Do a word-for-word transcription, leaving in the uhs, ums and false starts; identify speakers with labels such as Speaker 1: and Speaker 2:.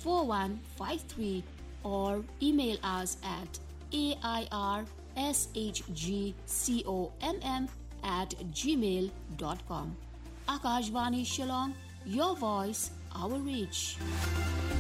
Speaker 1: four one five three or email us at a i r s h g com at gmail dot com. Akashvani Shillong, your voice, our reach.